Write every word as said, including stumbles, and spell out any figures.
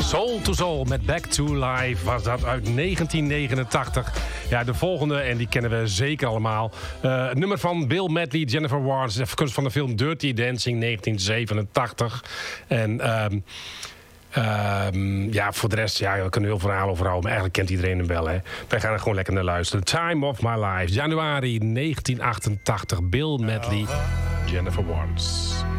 Soul to Soul met Back to Life was dat uit negentien negenentachtig. Ja, de volgende, en die kennen we zeker allemaal. Uh, het nummer van Bill Medley, Jennifer Warnes, afkomstig van de film Dirty Dancing negentien zevenentachtig. En um, um, ja, voor de rest, ja, we kunnen heel veel verhaal over houden, maar eigenlijk kent iedereen hem wel, hè. Wij gaan er gewoon lekker naar luisteren. Time of My Life, januari negentien achtentachtig, Bill Medley, Jennifer Warnes.